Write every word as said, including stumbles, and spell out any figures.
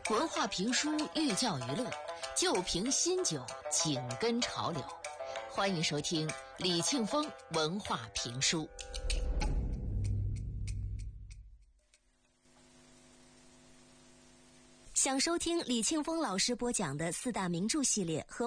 文化评书寓教于乐，旧瓶新酒，紧跟潮流。欢迎收听李庆峰文化评书。 想收听李庆峰老师播讲的四大名著系列和